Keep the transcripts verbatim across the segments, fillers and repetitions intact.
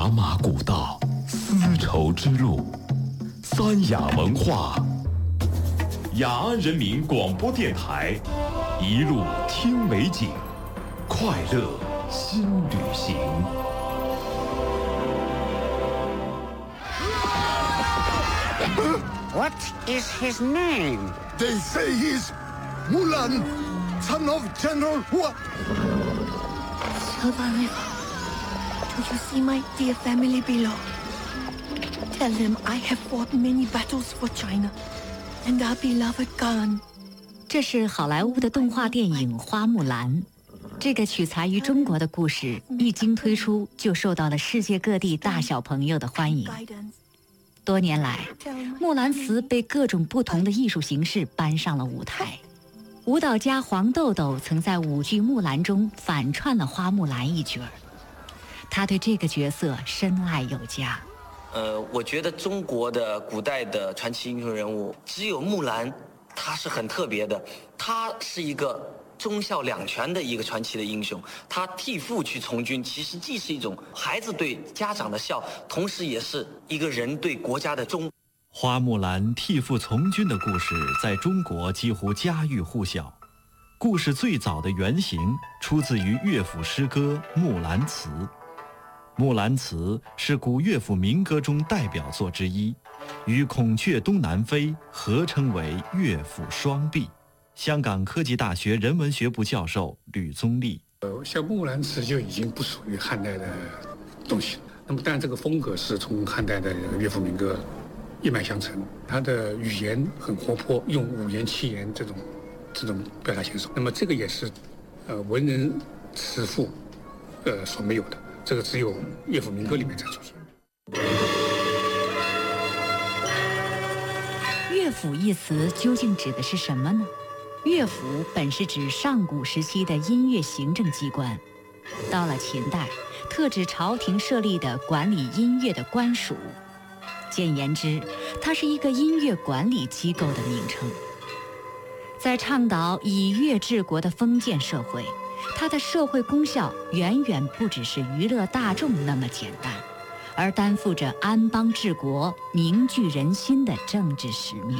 茶马古道，丝绸之路，三雅文化。雅安人民广播电台，一路听美景，快乐新旅行。 What is his name? They say he's Mulan, son of General Hua. Silver River, do you see my dear family below? Tell them I have fought many battles for China, and our beloved Khan. 这是好莱坞的动画电影《花木兰》。这个取材于中国的故事，一经推出就受到了世界各地大小朋友的欢迎。多年来，木兰辞被各种不同的艺术形式搬上了舞台。舞蹈家黄豆豆曾在舞剧《木兰》中反串了花木兰一角儿，他对这个角色深爱有加。 呃，我觉得中国的古代的传奇英雄人物，只有木兰，她是很特别的。她是一个忠孝两全的一个传奇的英雄，她替父去从军，其实既是一种孩子对家长的孝，同时也是一个人对国家的忠。 花木兰替父从军的故事在中国几乎家喻户晓。故事最早的原型出自于乐府诗歌《木兰辞》。《木兰辞》是古乐府民歌中代表作之一，与《孔雀东南飞》合称为乐府双璧。香港科技大学人文学部教授吕宗立， 呃，像《木兰辞》就已经不属于汉代的东西了。那么，但这个风格是从汉代的乐府民歌一脉相承，它的语言很活泼，用五言七言这种这种表达形式。那么，这个也是呃文人词赋呃所没有的，这个只有乐府民歌里面才出现。 乐府一词究竟指的是什么呢？乐府本是指上古时期的音乐行政机关，到了秦代，特指朝廷设立的管理音乐的官署。简言之，它是一个音乐管理机构的名称。在倡导以乐治国的封建社会，它的社会功效远远不只是娱乐大众那么简单，而担负着安邦治国、凝聚人心的政治使命。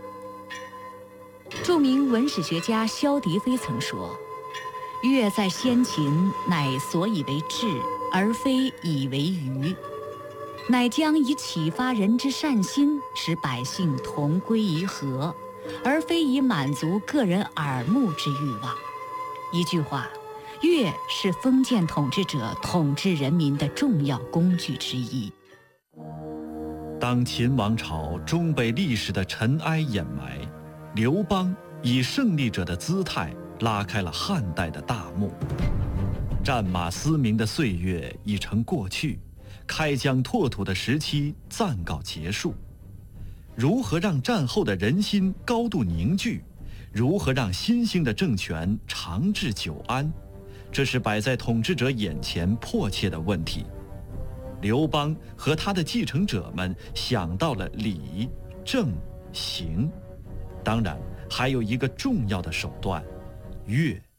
著名文史学家萧笛飞曾说：“乐在先秦，乃所以为治，而非以为娱。乃将以启发人之善心，使百姓同归于和，而非以满足个人耳目之欲望。”一句话，乐是封建统治者统治人民的重要工具之一。 当秦王朝终被历史的尘埃掩埋，刘邦以胜利者的姿态拉开了汉代的大幕。战马嘶鸣的岁月已成过去，开疆拓土的时期暂告结束。如何让战后的人心高度凝聚？如何让新兴的政权长治久安？这是摆在统治者眼前迫切的问题。刘邦和他的继承者们想到了礼、政、刑，当然还有一个重要的手段——乐。